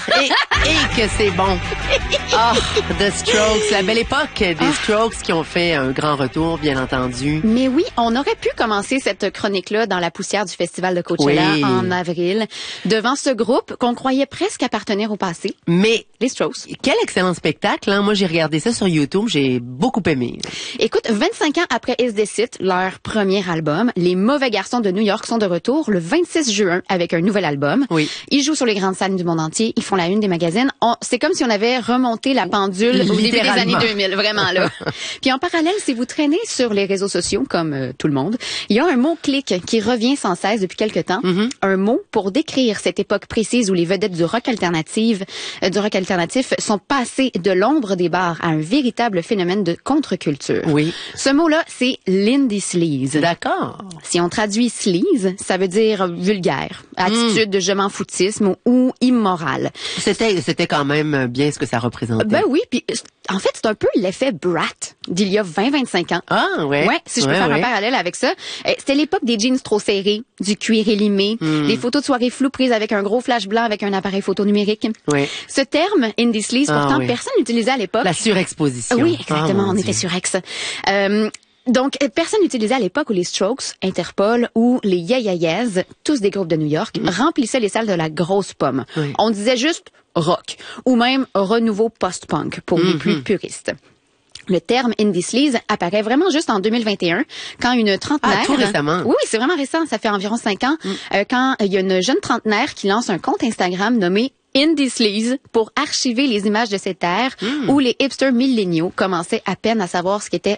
Et que c'est bon. Ah, The Strokes, la belle époque des Strokes qui ont fait un grand retour, bien entendu. Mais oui, on aurait pu commencer cette chronique-là dans la poussière du festival de Coachella en avril, devant ce groupe qu'on croyait presque appartenir au passé. Mais les Strokes. Quel excellent spectacle, hein? Moi, j'ai regardé ça sur YouTube, j'ai beaucoup aimé. Écoute, 25 ans après Is This It, leur premier album, les Mauvais Garçons de New York sont de retour le 26 juin avec un nouvel album. Oui. Ils jouent sur les grandes scènes du monde entier, ils font la une des magazines. C'est comme si on avait remonté la pendule au début des années 2000, vraiment là. Puis en parallèle, si vous traînez sur les réseaux sociaux, comme tout le monde, il y a un mot-clic qui revient sans cesse depuis quelque temps. Un mot pour décrire cette époque précise où les vedettes du rock alternatif sont passées de l'ombre des bars à un véritable phénomène de contre-culture. Oui. Ce mot-là, c'est l'indie sleaze. D'accord. Si on traduit sleaze, ça veut dire vulgaire, attitude de je m'en foutisme ou immoral. C'était quand même bien ce que ça représentait. Ben oui, puis en fait, c'est un peu l'effet Brat d'il y a 20-25 ans. Ah, ouais. Ouais, si je peux faire un parallèle avec ça. C'était l'époque des jeans trop serrés, du cuir élimé, des photos de soirées floues prises avec un gros flash blanc avec un appareil photo numérique. Oui. Ce terme, indie sleaze, pourtant, personne n'utilisait à l'époque. La surexposition. Oui, exactement, on était surex. Donc, personne n'utilisait à l'époque où les Strokes, Interpol ou les Yeah Yeah Yeahs, tous des groupes de New York, remplissaient les salles de la grosse pomme. Oui. On disait juste rock ou même renouveau post-punk pour les plus puristes. Le terme indie sleaze apparaît vraiment juste en 2021 quand une trentenaire... Ah, tout récemment. Oui, c'est vraiment récent, ça fait environ 5 ans, quand il y a une jeune trentenaire qui lance un compte Instagram nommé Indie Sleaze pour archiver les images de cette ère où les hipsters milléniaux commençaient à peine à savoir ce qu'était